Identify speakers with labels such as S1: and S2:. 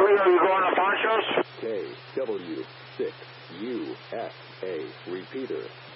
S1: Where are you going to Ponchos?
S2: KW6USA. Repeater.